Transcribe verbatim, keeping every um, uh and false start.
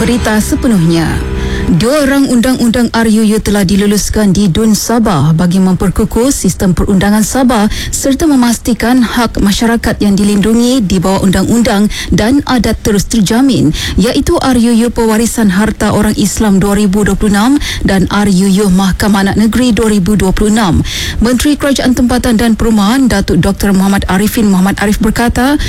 berita sepenuhnya. Dua orang undang-undang R U U telah diluluskan di D U N Sabah bagi memperkukuh sistem perundangan Sabah serta memastikan hak masyarakat yang dilindungi di bawah undang-undang dan adat terus terjamin, iaitu R U U Pewarisan Harta Orang Islam dua ribu dua puluh enam dan R U U Mahkamah Anak Negeri dua ribu dua puluh enam. Menteri Kerajaan Tempatan dan Perumahan Datuk Doktor Muhammad Arifin Muhammad Arif berkata,